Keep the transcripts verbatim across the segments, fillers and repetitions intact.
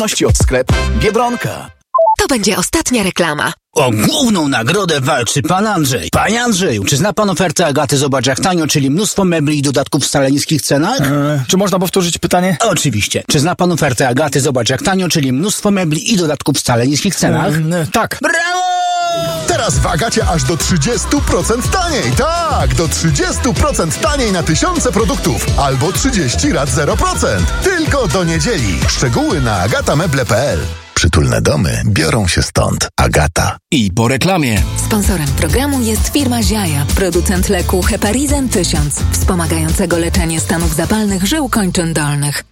od sklepu Biedronka. To będzie ostatnia reklama. O główną nagrodę walczy pan Andrzej. Panie Andrzeju, czy zna pan ofertę Agaty Zobacz jak tanio, czyli mnóstwo mebli i dodatków w wcale niskich cenach? Eee, czy można powtórzyć pytanie? Oczywiście. Czy zna pan ofertę Agaty Zobacz jak tanio, czyli mnóstwo mebli i dodatków w wcale niskich cenach? Eee, tak. Brawo! Teraz w Agacie aż do trzydzieści procent taniej. Tak, do trzydzieści procent taniej na tysiące produktów. Albo trzydzieści rat zero procent. Tylko do niedzieli. Szczegóły na agatameble kropka p l. Przytulne domy biorą się stąd. Agata. I po reklamie. Sponsorem programu jest firma Ziaja, producent leku Heparizan tysiąc, wspomagającego leczenie stanów zapalnych żył kończyn dolnych.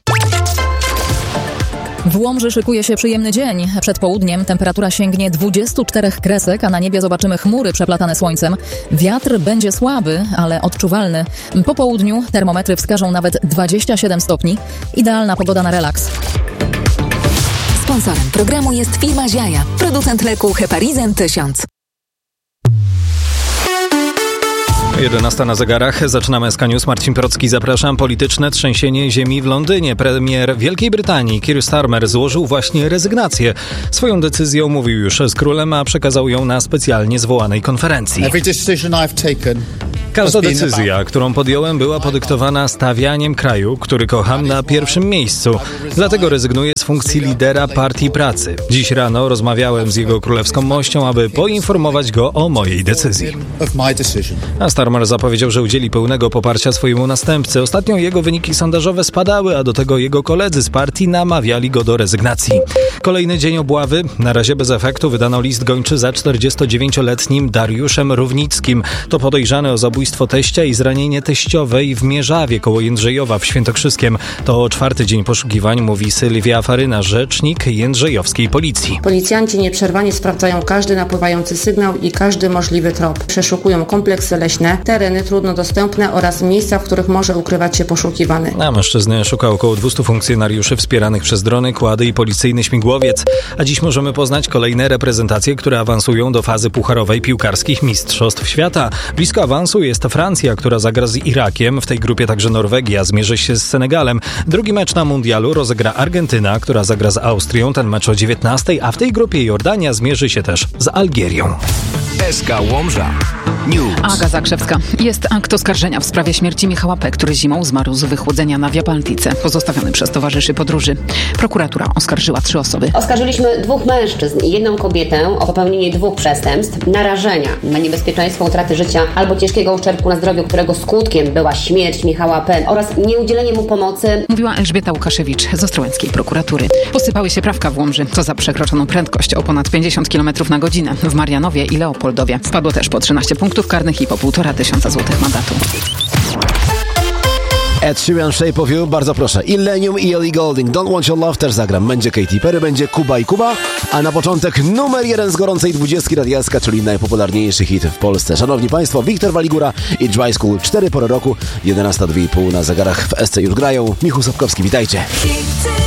W Łomży szykuje się przyjemny dzień. Przed południem temperatura sięgnie dwudziestu czterech kresek, a na niebie zobaczymy chmury przeplatane słońcem. Wiatr będzie słaby, ale odczuwalny. Po południu termometry wskażą nawet dwadzieścia siedem stopni. Idealna pogoda na relaks. Sponsorem programu jest firma Ziaja, producent leku Heparizan tysiąc. jedenasta na zegarach. Zaczynamy S K News. Marcin Procki, zapraszam. Polityczne trzęsienie ziemi w Londynie. Premier Wielkiej Brytanii Keir Starmer złożył właśnie rezygnację. Swoją decyzję omówił już z królem, a przekazał ją na specjalnie zwołanej konferencji. Każda decyzja, którą podjąłem, była podyktowana stawianiem kraju, który kocham, na pierwszym miejscu. Dlatego rezygnuję z funkcji lidera Partii Pracy. Dziś rano rozmawiałem z jego królewską mością, aby poinformować go o mojej decyzji. A Starmer zapowiedział, że udzieli pełnego poparcia swojemu następcy. Ostatnio jego wyniki sondażowe spadały, a do tego jego koledzy z partii namawiali go do rezygnacji. Kolejny dzień obławy. Na razie bez efektu wydano list gończy za czterdziestodziewięcioletnim Dariuszem Równickim. To podejrzany o zabójstwo teścia i zranienie teściowej w Mierzawie koło Jędrzejowa w Świętokrzyskiem. To czwarty dzień poszukiwań, mówi Sylwia Faryna, rzecznik jędrzejowskiej policji. Policjanci nieprzerwanie sprawdzają każdy napływający sygnał i każdy możliwy trop. Przeszukują kompleksy leśne, tereny trudno dostępne oraz miejsca, w których może ukrywać się poszukiwany. A mężczyzny szuka około dwieście funkcjonariuszy wspieranych przez drony, kłady i policyjny śmigłowiec. A dziś możemy poznać kolejne reprezentacje, które awansują do fazy pucharowej piłkarskich Mistrzostw Świata. Blisko awansu jest Francja, która zagra z Irakiem. W tej grupie także Norwegia zmierzy się z Senegalem. Drugi mecz na mundialu rozegra Argentyna, która zagra z Austrią. Ten mecz o dziewiętnastej, a w tej grupie Jordania zmierzy się też z Algierią. S K Łomża News. Aga Zakrzewska. Jest akt oskarżenia w sprawie śmierci Michała P., który zimą zmarł z wychłodzenia na Via Baltice, pozostawiony przez towarzyszy podróży. Prokuratura oskarżyła trzy osoby. Oskarżyliśmy dwóch mężczyzn i jedną kobietę o popełnienie dwóch przestępstw, narażenia na niebezpieczeństwo utraty życia albo ciężkiego uszczerbku na zdrowiu, którego skutkiem była śmierć Michała P. oraz nieudzielenie mu pomocy. Mówiła Elżbieta Łukaszewicz z ostrołęckiej prokuratury. Posypały się prawka w Łomży, co za przekroczoną prędkość o ponad pięćdziesiąt kilometrów na godzinę w Marianowie i Leopoldowie. Spadło też po trzynaście punktów karnych i po półtora tysiąca złotych mandatu. Ed Sheeran, Shape of You, bardzo proszę. Illenium i Ellie Goulding, Don't Want Your Love też zagram. Będzie Katy Perry, będzie Kuba i Kuba, a na początek numer jeden z gorącej dwudziestki radialska, czyli najpopularniejszy hit w Polsce. Szanowni Państwo, Wiktor Waligura i Dry School, cztery pory roku, jedenasta dwie i pół na zegarach w S C już grają. Michał Sapkowski, witajcie.